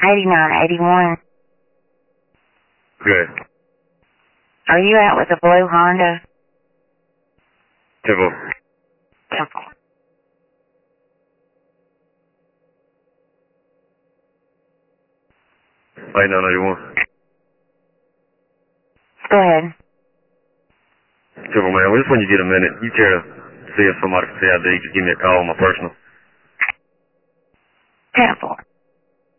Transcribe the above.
8981. Good. Are you out with a blue Honda? Temple. Temple. Light 991. Go ahead. Temple, man, we just when you get a minute, you care to see if somebody from CID could give me a call on my personal. Temple.